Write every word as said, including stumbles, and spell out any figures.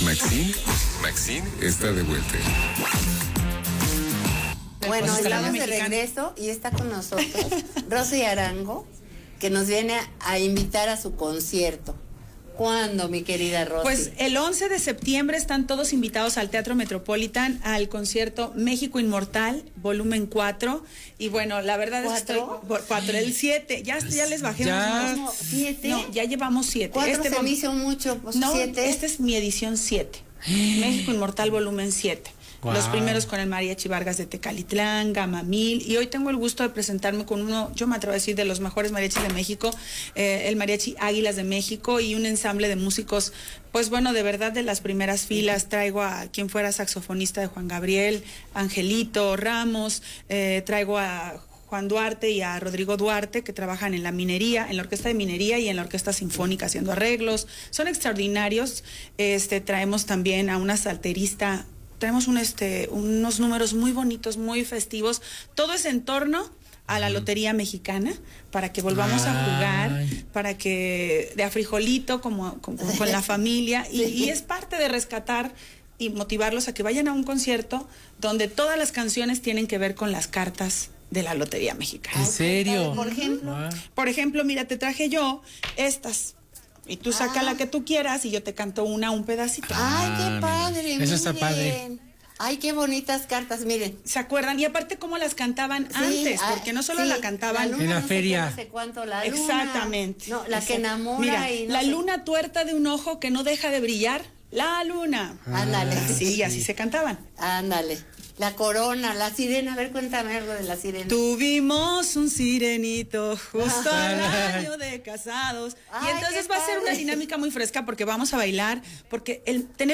Maxine, Maxine está de vuelta. Bueno, Pues estamos de mexicano. regreso y está con nosotros Rosy Arango, que nos viene a invitar a su concierto. ¿Cuándo, mi querida Rosy? Pues el once de septiembre están todos invitados al Teatro Metropolitan al concierto México Inmortal, volumen cuatro. Y bueno, la verdad es que ¿Cuatro? estoy por cuatro, el siete, ya, ya les bajé Ya. unos- ¿Cómo? ¿Siete? No, ya llevamos siete. Cuatro Este se va- me hizo mucho, pues No, siete. esta es mi edición siete. México Inmortal, volumen siete. Wow. Los primeros con el Mariachi Vargas de Tecalitlán, Gama Mil, y hoy tengo el gusto de presentarme con uno, yo me atrevo a decir, de los mejores mariachis de México, eh, el Mariachi Águilas de México, y un ensamble de músicos, pues bueno, de verdad de las primeras filas. Traigo a quien fuera saxofonista de Juan Gabriel, Angelito Ramos, eh, traigo a Juan Duarte y a Rodrigo Duarte, que trabajan en la minería, en la orquesta de minería y en la orquesta sinfónica haciendo arreglos. Son extraordinarios. Este, traemos también a una salterista. Traemos un, este, unos números muy bonitos, muy festivos. Todo es en torno a la Lotería Mexicana, para que volvamos a jugar, Ay. para que de a frijolito, como, como con la familia, y, y es parte de rescatar y motivarlos a que vayan a un concierto donde todas las canciones tienen que ver con las cartas de la Lotería Mexicana. ¿En serio? Por ejemplo. Wow. Por ejemplo, mira, te traje yo estas. Y tú saca Ah. la que tú quieras y yo te canto una, un pedacito. Ay, Ah, qué mira. padre, Eso está miren. padre. Ay, qué bonitas cartas, miren. ¿Se acuerdan? Y aparte cómo las cantaban Sí, antes, ah, porque no solo sí, la cantaban. luna En la no sé feria. qué, no sé cuánto, la luna. Exactamente. No, la que Exacto. enamora Mira, y no la sé- luna tuerta de un ojo que no deja de brillar, la luna. Ándale. Sí, así se cantaban. Ándale. La corona, la sirena, a ver, cuéntame algo de la sirena. Tuvimos un sirenito justo al Ay. año de casados. Ay, Y entonces qué va a ser una padre. dinámica muy fresca porque vamos a bailar, porque el tener